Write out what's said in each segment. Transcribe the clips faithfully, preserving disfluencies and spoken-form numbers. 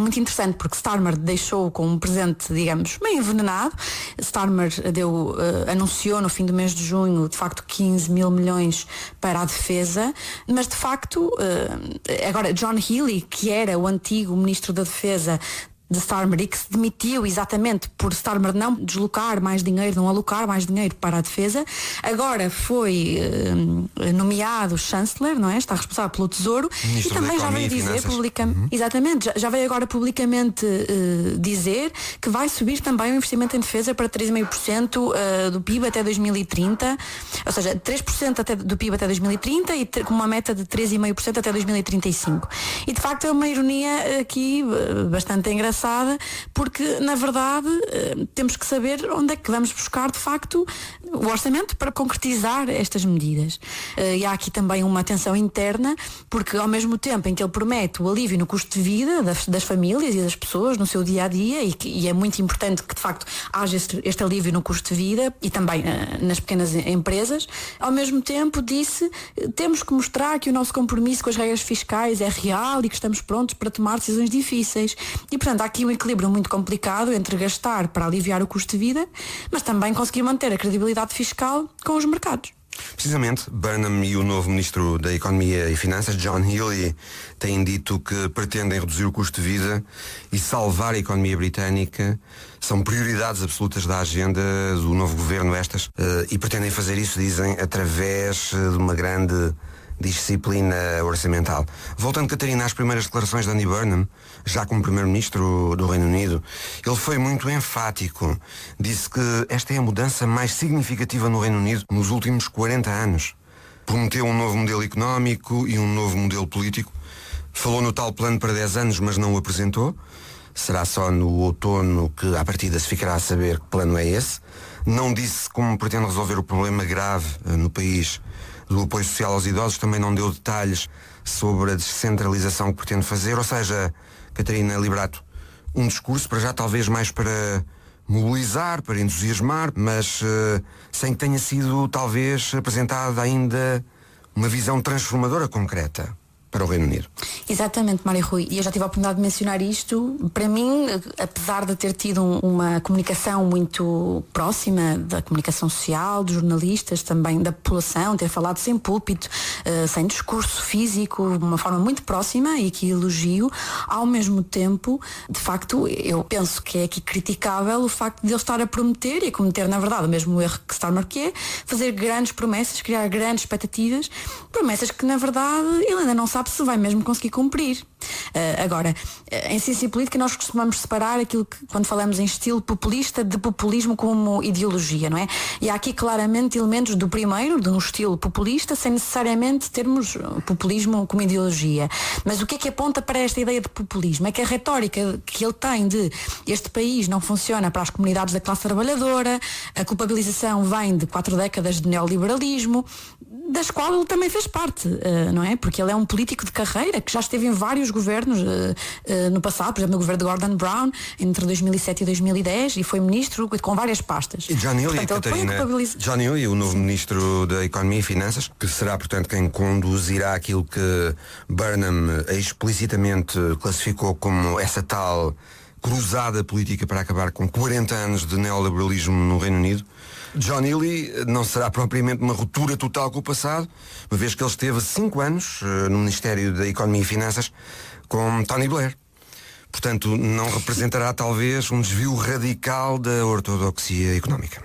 muito interessante porque Starmer deixou com um presente, digamos, meio envenenado. Starmer deu, uh, anunciou no fim do mês de junho, de facto, quinze mil milhões para a defesa, mas de facto, uh, agora John Healey, que era o antigo Ministro da Defesa de Starmer e que se demitiu exatamente por Starmer não deslocar mais dinheiro, não alocar mais dinheiro para a defesa, agora foi uh, nomeado chanceler, não é? Está responsável pelo Tesouro. Ministro e também já veio dizer publicamente, uhum. exatamente, já, já veio agora publicamente uh, dizer que vai subir também o investimento em defesa para três vírgula cinco por cento uh, do P I B até dois mil e trinta, ou seja, três por cento até, do P I B até dois mil e trinta e com uma meta de três vírgula cinco por cento até dois mil e trinta e cinco. E de facto é uma ironia aqui uh, bastante engraçada, porque na verdade temos que saber onde é que vamos buscar de facto o orçamento para concretizar estas medidas. E há aqui também uma tensão interna, porque ao mesmo tempo em que ele promete o alívio no custo de vida das, das famílias e das pessoas no seu dia a dia, e, que, e é muito importante que de facto haja este, este alívio no custo de vida e também uh, nas pequenas empresas, ao mesmo tempo disse temos que mostrar que o nosso compromisso com as regras fiscais é real e que estamos prontos para tomar decisões difíceis. E portanto há aqui um equilíbrio muito complicado entre gastar para aliviar o custo de vida, mas também conseguir manter a credibilidade fiscal com os mercados. Precisamente, Burnham e o novo Ministro da Economia e Finanças, John Healey, têm dito que pretendem reduzir o custo de vida e salvar a economia britânica. São prioridades absolutas da agenda do novo governo estas, e pretendem fazer isso, dizem, através de uma grande disciplina orçamental. Voltando, Catarina, às primeiras declarações de Andy Burnham, já como Primeiro-Ministro do Reino Unido, ele foi muito enfático. Disse que esta é a mudança mais significativa no Reino Unido nos últimos quarenta anos. Prometeu um novo modelo económico e um novo modelo político. Falou no tal plano para dez anos, mas não o apresentou. Será só no outono que, à partida, se ficará a saber que plano é esse. Não disse como pretende resolver o problema grave no país do apoio social aos idosos, também não deu detalhes sobre a descentralização que pretende fazer. Ou seja, Catarina Liberato, um discurso para já talvez mais para mobilizar, para entusiasmar, mas uh, sem que tenha sido talvez apresentada ainda uma visão transformadora concreta para o Reino Unido. Exatamente, Mário Rui, e eu já tive a oportunidade de mencionar isto. Para mim, apesar de ter tido um, uma comunicação muito próxima da comunicação social, dos jornalistas, também da população, ter falado sem púlpito, uh, sem discurso físico, de uma forma muito próxima e que elogio, ao mesmo tempo, de facto, eu penso que é aqui criticável o facto de ele estar a prometer e a cometer, na verdade, o mesmo erro que Starmer que é, fazer grandes promessas, criar grandes expectativas, promessas que, na verdade, ele ainda não sabe se vai mesmo conseguir cumprir. Uh, agora, em ciência política nós costumamos separar aquilo que, quando falamos em estilo populista, de populismo como ideologia, não é? E há aqui claramente elementos do primeiro, de um estilo populista, sem necessariamente termos populismo como ideologia. Mas o que é que aponta para esta ideia de populismo? É que a retórica que ele tem de este país não funciona para as comunidades da classe trabalhadora, a culpabilização vem de quatro décadas de neoliberalismo, das quais ele também fez parte, uh, não é? Porque ele é um político de carreira que já esteve em vários governos uh, uh, no passado, por exemplo, no governo de Gordon Brown, entre dois mil e sete e dois mil e dez, e foi ministro com várias pastas. E John Healey, Catarina, culpabiliza... John Healey, o novo Ministro da Economia e Finanças, que será, portanto, quem conduzirá aquilo que Burnham explicitamente classificou como essa tal cruzada política para acabar com quarenta anos de neoliberalismo no Reino Unido. John Healey não será propriamente uma ruptura total com o passado, uma vez que ele esteve cinco anos uh, no Ministério da Economia e Finanças com Tony Blair. Portanto, não representará talvez um desvio radical da ortodoxia económica.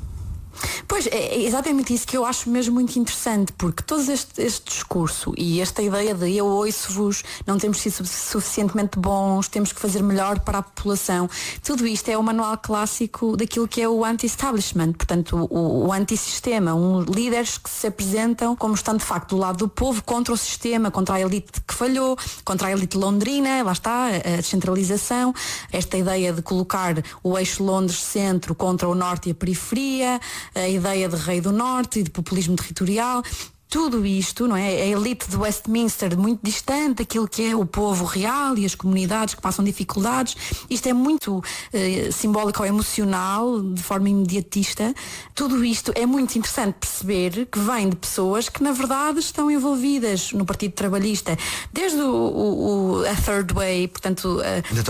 Pois, é exatamente isso que eu acho mesmo muito interessante, porque todo este, este discurso e esta ideia de eu ouço-vos, não temos sido suficientemente bons, temos que fazer melhor para a população, tudo isto é o manual clássico daquilo que é o anti-establishment, portanto o, o anti-sistema, um, líderes que se apresentam como estando de facto do lado do povo, contra o sistema, contra a elite que falhou, contra a elite londrina, lá está, a descentralização, esta ideia de colocar o eixo Londres-Centro contra o Norte e a periferia, a ideia de rei do norte e de populismo territorial, tudo isto, não é? A elite de Westminster muito distante daquilo que é o povo real e as comunidades que passam dificuldades. Isto é muito eh, simbólico ou emocional, de forma imediatista. Tudo isto é muito interessante perceber que vem de pessoas que na verdade estão envolvidas no Partido Trabalhista, desde o, o, o a Third Way, portanto... A,